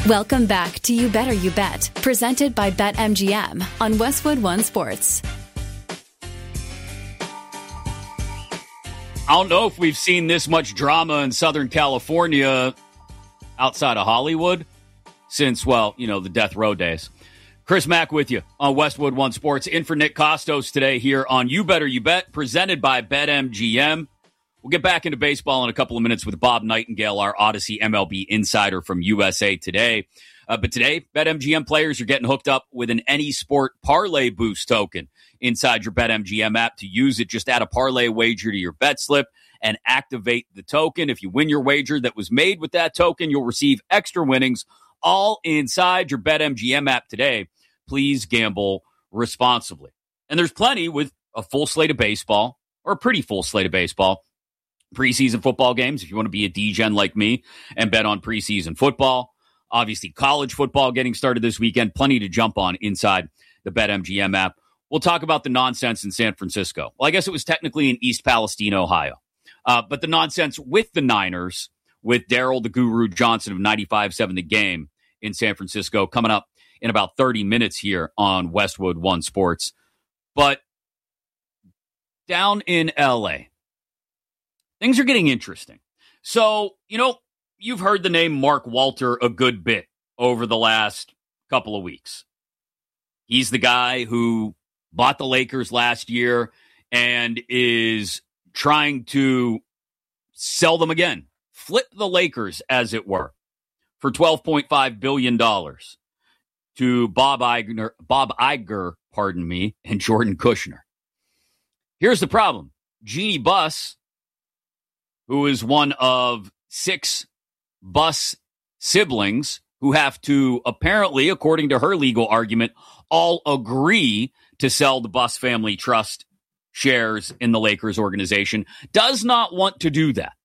Welcome back to You Better You Bet, presented by BetMGM on Westwood One Sports. I don't know if we've seen this much drama in Southern California outside of Hollywood since, well, the death row days. Chris Mack with you on Westwood One Sports. In for Nick Costos today here on You Better You Bet, presented by BetMGM. We'll get back into baseball in a couple of minutes with Bob Nightingale, our Odyssey MLB insider from USA Today. But today, BetMGM players are getting hooked up with an Any Sport Parlay Boost token inside your BetMGM app. To use it, just add a parlay wager to your bet slip and activate the token. If you win your wager that was made with that token, you'll receive extra winnings all inside your BetMGM app today. Please gamble responsibly. And there's plenty with a full slate of baseball, or a pretty full slate of baseball. Preseason football games, if you want to be a D-gen like me and bet on preseason football. Obviously, college football getting started this weekend. Plenty to jump on inside the BetMGM app. We'll talk about the nonsense in San Francisco. Well, I guess it was technically in East Palestine, Ohio. But the nonsense with the Niners, with Daryl the Guru Johnson of 95.7 The Game in San Francisco, coming up in about 30 minutes here on Westwood One Sports. But down in L.A., things are getting interesting. So, you've heard the name Mark Walter a good bit over the last couple of weeks. He's the guy who bought the Lakers last year and is trying to sell them again, flip the Lakers, as it were, for $12.5 billion to Bob Iger, and Jordan Kushner. Here's the problem. Jeannie Buss, who is one of 6 Buss siblings who have to, apparently, according to her legal argument, all agree to sell the Buss Family Trust shares in the Lakers organization, does not want to do that.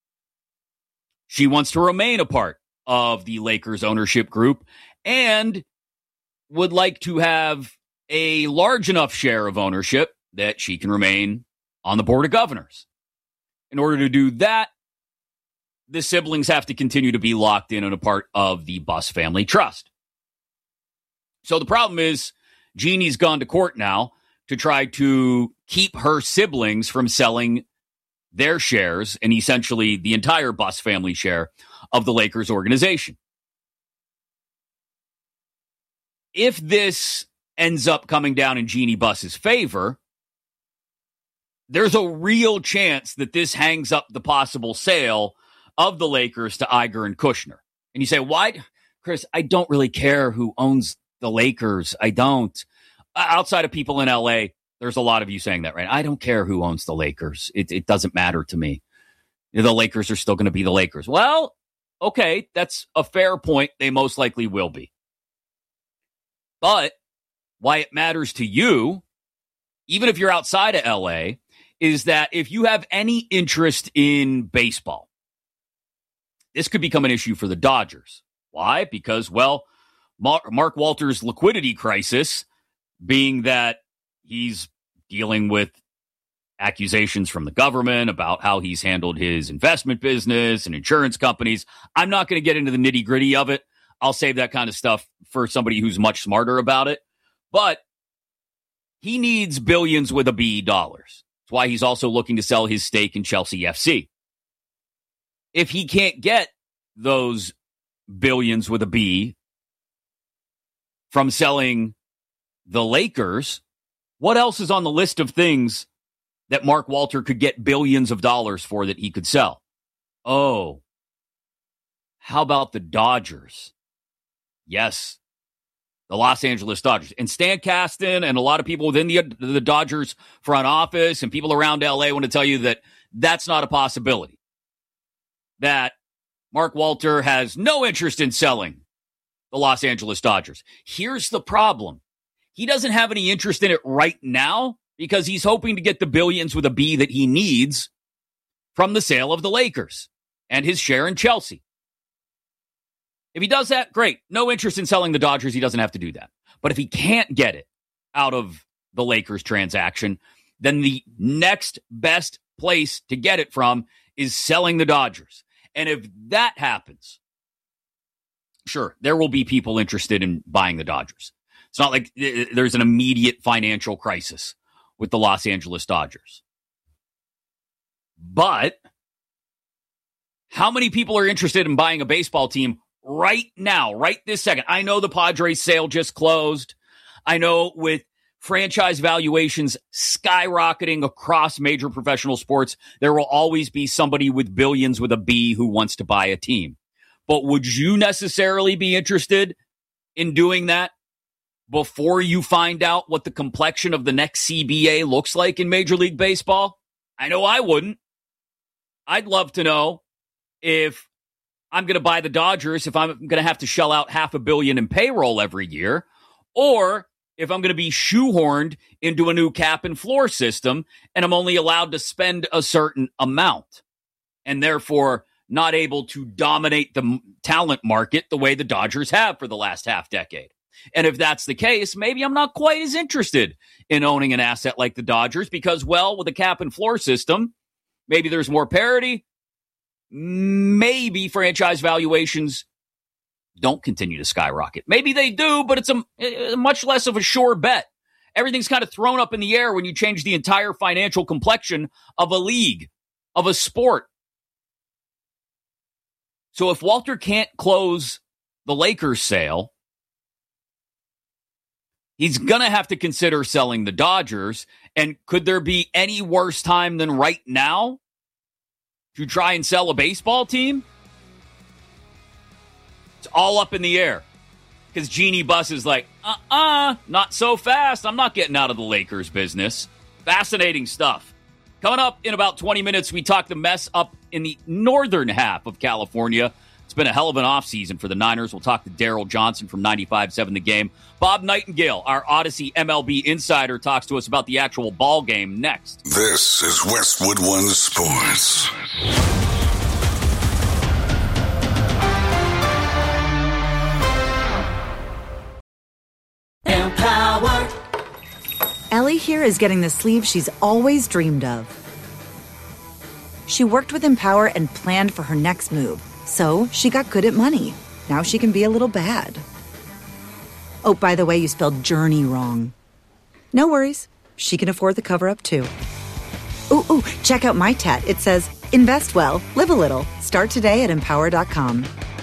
She wants to remain a part of the Lakers ownership group and would like to have a large enough share of ownership that she can remain on the board of governors. In order to do that, the siblings have to continue to be locked in and a part of the Buss Family Trust. So the problem is, Jeannie's gone to court now to try to keep her siblings from selling their shares and essentially the entire Buss family share of the Lakers organization. If this ends up coming down in Jeannie Buss's favor, there's a real chance that this hangs up the possible sale of the Lakers to Iger and Kushner. And you say, why? Chris, I don't really care who owns the Lakers. I don't. Outside of people in L.A., there's a lot of you saying that, right? I don't care who owns the Lakers. It doesn't matter to me. The Lakers are still going to be the Lakers. Well, okay, that's a fair point. They most likely will be. But why it matters to you, even if you're outside of L.A., is that if you have any interest in baseball, this could become an issue for the Dodgers. Why? Because, well, Mark Walter's liquidity crisis, being that he's dealing with accusations from the government about how he's handled his investment business and insurance companies. I'm not going to get into the nitty-gritty of it. I'll save that kind of stuff for somebody who's much smarter about it. But he needs billions with a B dollars. That's why he's also looking to sell his stake in Chelsea FC. If he can't get those billions with a B from selling the Lakers, what else is on the list of things that Mark Walter could get billions of dollars for that he could sell? Oh, how about the Dodgers? Yes, the Los Angeles Dodgers. And Stan Kasten and a lot of people within the Dodgers front office and people around L.A. want to tell you that that's not a possibility. That Mark Walter has no interest in selling the Los Angeles Dodgers. Here's the problem. He doesn't have any interest in it right now because he's hoping to get the billions with a B that he needs from the sale of the Lakers and his share in Chelsea. If he does that, great. No interest in selling the Dodgers. He doesn't have to do that. But if he can't get it out of the Lakers transaction, then the next best place to get it from is selling the Dodgers. And if that happens, sure, there will be people interested in buying the Dodgers. It's not like there's an immediate financial crisis with the Los Angeles Dodgers. But how many people are interested in buying a baseball team right now, right this second? I know the Padres sale just closed. I know with franchise valuations skyrocketing across major professional sports, there will always be somebody with billions with a B who wants to buy a team. But would you necessarily be interested in doing that before you find out what the complexion of the next CBA looks like in Major League Baseball? I know I wouldn't. I'd love to know if I'm going to buy the Dodgers, if I'm going to have to shell out $500 million in payroll every year, or if I'm going to be shoehorned into a new cap and floor system and I'm only allowed to spend a certain amount and therefore not able to dominate the talent market the way the Dodgers have for the last half decade. And if that's the case, maybe I'm not quite as interested in owning an asset like the Dodgers because, well, with a cap and floor system, maybe there's more parity. Maybe franchise valuations don't continue to skyrocket. Maybe they do, but it's a much less of a sure bet. Everything's kind of thrown up in the air when you change the entire financial complexion of a league, of a sport. So if Walter can't close the Lakers sale, he's going to have to consider selling the Dodgers. And could there be any worse time than right now to try and sell a baseball team? It's all up in the air because Jeannie Buss is like, not so fast. I'm not getting out of the Lakers business. Fascinating stuff. Coming up in about 20 minutes, we talk the mess up in the northern half of California. It's been a hell of an offseason for the Niners. We'll talk to Daryl Johnson from 95.7 The Game. Bob Nightingale, our Odyssey MLB insider, talks to us about the actual ball game next. This is Westwood One Sports. Empower. Ellie here is getting the sleeve she's always dreamed of. She worked with Empower and planned for her next move, so she got good at money. Now she can be a little bad. Oh, by the way, you spelled journey wrong. No worries. She can afford the cover-up, too. Ooh, check out my tat. It says, invest well, live a little. Start today at Empower.com.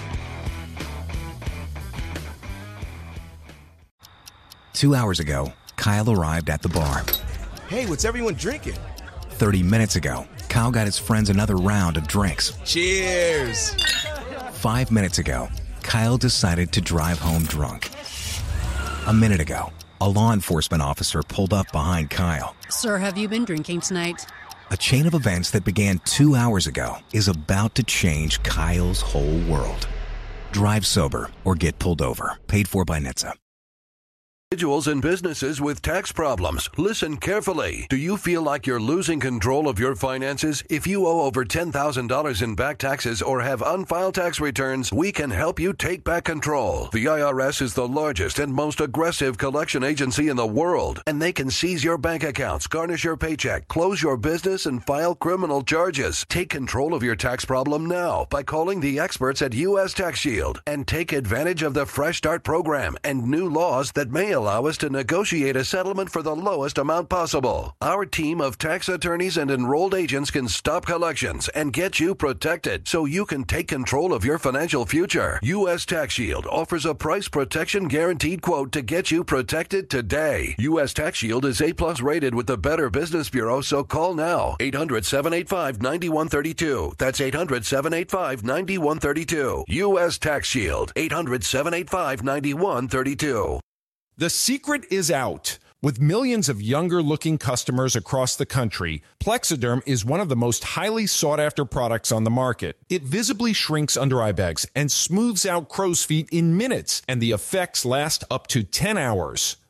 Two hours ago, Kyle arrived at the bar. Hey, what's everyone drinking? 30 minutes ago, Kyle got his friends another round of drinks. Cheers! 5 minutes ago, Kyle decided to drive home drunk. A minute ago, a law enforcement officer pulled up behind Kyle. Sir, have you been drinking tonight? A chain of events that began 2 hours ago is about to change Kyle's whole world. Drive sober or get pulled over. Paid for by NHTSA. Individuals and businesses with tax problems, listen carefully. Do you feel like you're losing control of your finances? If you owe over $10,000 in back taxes or have unfiled tax returns, we can help you take back control. The IRS is the largest and most aggressive collection agency in the world, and they can seize your bank accounts, garnish your paycheck, close your business, and file criminal charges. Take control of your tax problem now by calling the experts at U.S. Tax Shield and take advantage of the Fresh Start program and new laws that may allow us to negotiate a settlement for the lowest amount possible. Our team of tax attorneys and enrolled agents can stop collections and get you protected so you can take control of your financial future. U.S. Tax Shield offers a price protection guaranteed quote to get you protected today. U.S. Tax Shield is A+ rated with the Better Business Bureau, so call now. 800-785-9132. That's 800-785-9132. U.S. Tax Shield. 800-785-9132. The secret is out. With millions of younger-looking customers across the country, Plexiderm is one of the most highly sought-after products on the market. It visibly shrinks under-eye bags and smooths out crow's feet in minutes, and the effects last up to 10 hours.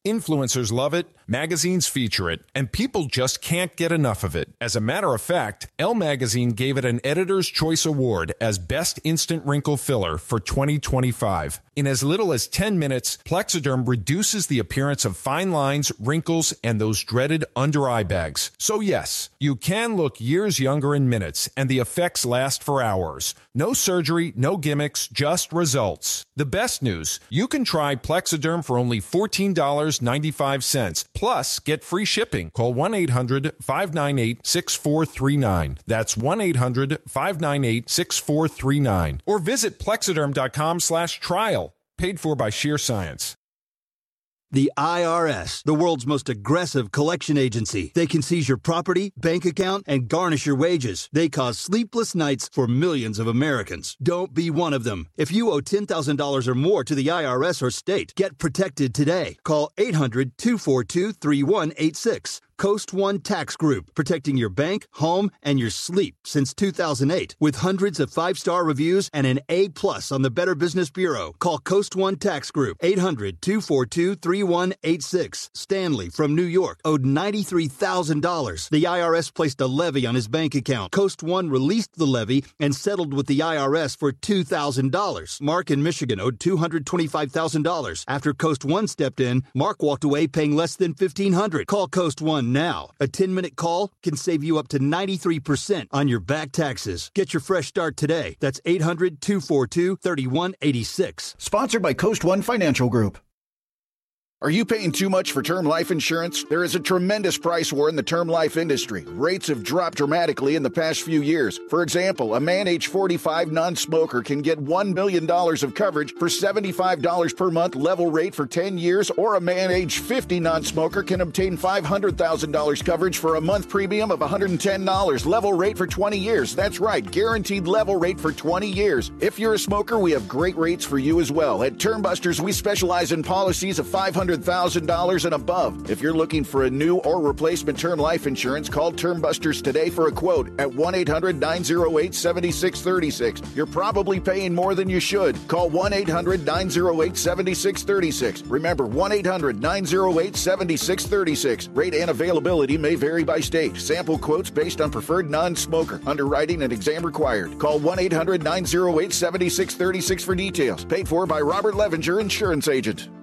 Influencers love it, magazines feature it, and people just can't get enough of it. As a matter of fact, Elle Magazine gave it an Editor's Choice Award as Best Instant Wrinkle Filler for 2025. In as little as 10 minutes, Plexiderm reduces the appearance of fine lines, wrinkles, and those dreaded under-eye bags. So yes, you can look years younger in minutes, and the effects last for hours. No surgery, no gimmicks, just results. The best news, you can try Plexiderm for only $14.95. Plus, get free shipping. Call 1-800-598-6439. That's 1-800-598-6439. Or visit Plexiderm.com/trial. Paid for by Sheer Science. The IRS, the world's most aggressive collection agency. They can seize your property, bank account, and garnish your wages. They cause sleepless nights for millions of Americans. Don't be one of them. If you owe $10,000 or more to the IRS or state, get protected today. Call 800-242-3186. Coast One Tax Group, protecting your bank, home, and your sleep since 2008. With hundreds of 5-star reviews and an A+ on the Better Business Bureau. Call Coast One Tax Group, 800-242-3186. Stanley from New York owed $93,000. The IRS placed a levy on his bank account. Coast One released the levy and settled with the IRS for $2,000. Mark in Michigan owed $225,000. After Coast One stepped in, Mark walked away paying less than $1,500. Call Coast One now. A 10-minute call can save you up to 93% on your back taxes. Get your fresh start today. That's 800-242-3186. Sponsored by Coast One Financial Group. Are you paying too much for term life insurance? There is a tremendous price war in the term life industry. Rates have dropped dramatically in the past few years. For example, a man age 45 non-smoker can get $1 million of coverage for $75 per month level rate for 10 years, or a man age 50 non-smoker can obtain $500,000 coverage for a month premium of $110 level rate for 20 years. That's right, guaranteed level rate for 20 years. If you're a smoker, we have great rates for you as well. At Term Busters, we specialize in policies of $500,000 and above. If you're looking for a new or replacement term life insurance, call Term Busters today for a quote at 1-800-908-7636. You're probably paying more than you should. Call 1-800-908-7636. Remember, 1-800-908-7636. Rate and availability may vary by state. Sample quotes based on preferred non-smoker. Underwriting and exam required. Call 1-800-908-7636 for details. Paid for by Robert Levinger, Insurance Agent.